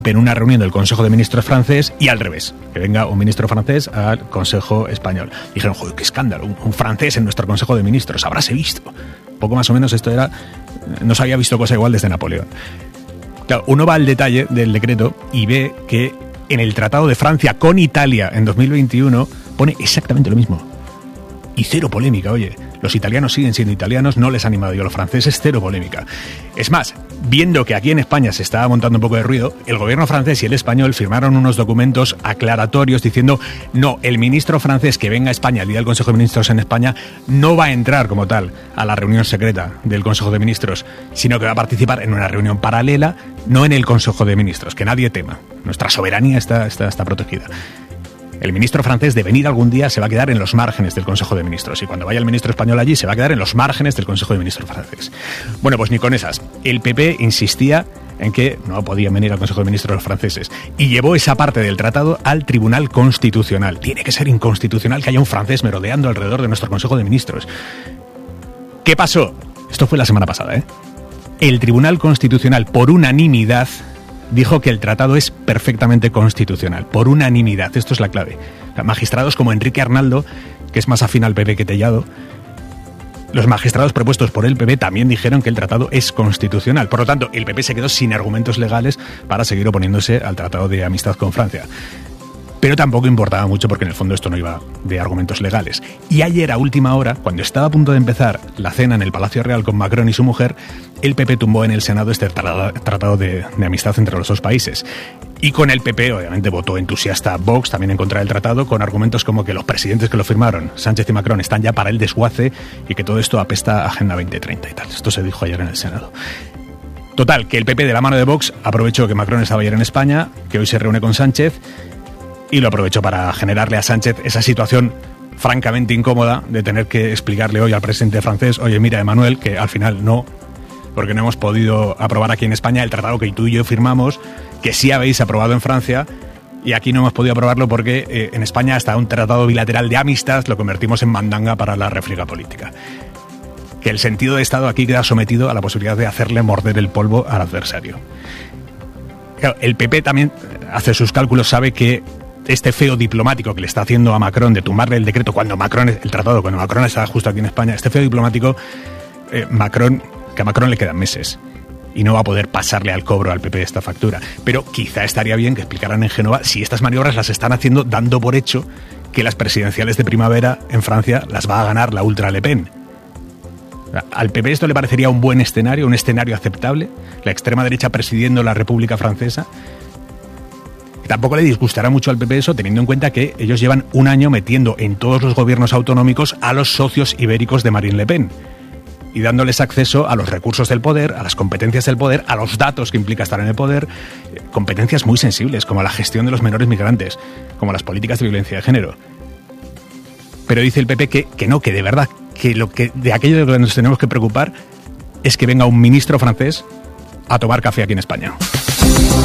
en una reunión del Consejo de Ministros francés y al revés, que venga un ministro francés al Consejo español. Dijeron, joder, qué escándalo, un francés en nuestro Consejo de Ministros, habráse visto. Poco más o menos esto era, no se había visto cosa igual desde Napoleón. Claro, uno va al detalle del decreto y ve que en el Tratado de Francia con Italia en 2021 pone exactamente lo mismo. Y cero polémica, oye. Los italianos siguen siendo italianos, no les han animado yo a los franceses, cero polémica. Es más, viendo que aquí en España se estaba montando un poco de ruido, el gobierno francés y el español firmaron unos documentos aclaratorios diciendo no, el ministro francés que venga a España, el día del Consejo de Ministros en España, no va a entrar como tal a la reunión secreta del Consejo de Ministros, sino que va a participar en una reunión paralela, no en el Consejo de Ministros, que nadie tema. Nuestra soberanía está protegida. El ministro francés de venir algún día se va a quedar en los márgenes del Consejo de Ministros y cuando vaya el ministro español allí se va a quedar en los márgenes del Consejo de Ministros francés. Bueno, pues ni con esas. El PP insistía en que no podían venir al Consejo de Ministros los franceses y llevó esa parte del tratado al Tribunal Constitucional. Tiene que ser inconstitucional que haya un francés merodeando alrededor de nuestro Consejo de Ministros. ¿Qué pasó? Esto fue la semana pasada, ¿eh? El Tribunal Constitucional, por unanimidad, dijo que el tratado es perfectamente constitucional, por unanimidad, esto es la clave. Magistrados como Enrique Arnaldo, que es más afín al PP que Tellado, los magistrados propuestos por el PP también dijeron que el tratado es constitucional. Por lo tanto, el PP se quedó sin argumentos legales para seguir oponiéndose al tratado de amistad con Francia. Pero tampoco importaba mucho porque en el fondo esto no iba de argumentos legales. Y ayer a última hora, cuando estaba a punto de empezar la cena en el Palacio Real con Macron y su mujer, el PP tumbó en el Senado este tratado de amistad entre los dos países. Y con el PP, obviamente, votó entusiasta Vox también en contra del tratado, con argumentos como que los presidentes que lo firmaron, Sánchez y Macron, están ya para el desguace y que todo esto apesta a Agenda 2030 y tal. Esto se dijo ayer en el Senado. Total, que el PP de la mano de Vox aprovechó que Macron estaba ayer en España, que hoy se reúne con Sánchez, y lo aprovechó para generarle a Sánchez esa situación francamente incómoda de tener que explicarle hoy al presidente francés, oye, mira, Emmanuel, que al final no, porque no hemos podido aprobar aquí en España el tratado que tú y yo firmamos, que sí habéis aprobado en Francia, y aquí no hemos podido aprobarlo porque en España hasta un tratado bilateral de amistad lo convertimos en mandanga para la refriega política. Que el sentido de Estado aquí queda sometido a la posibilidad de hacerle morder el polvo al adversario. Claro, el PP también hace sus cálculos, sabe que este feo diplomático que le está haciendo a Macron de tumbarle el decreto cuando Macron está justo aquí en España, este feo diplomático, que a Macron le quedan meses y no va a poder pasarle al cobro al PP esta factura. Pero quizá estaría bien que explicaran en Génova si estas maniobras las están haciendo dando por hecho que las presidenciales de primavera en Francia las va a ganar la ultra Le Pen. ¿Al PP esto le parecería un buen escenario, un escenario aceptable? La extrema derecha presidiendo la República Francesa. Tampoco le disgustará mucho al PP eso, teniendo en cuenta que ellos llevan un año metiendo en todos los gobiernos autonómicos a los socios ibéricos de Marine Le Pen y dándoles acceso a los recursos del poder, a las competencias del poder, a los datos que implica estar en el poder, competencias muy sensibles como la gestión de los menores migrantes, como las políticas de violencia de género. Pero dice el PP que no, que de verdad, que de aquello de lo que nos tenemos que preocupar es que venga un ministro francés a tomar café aquí en España.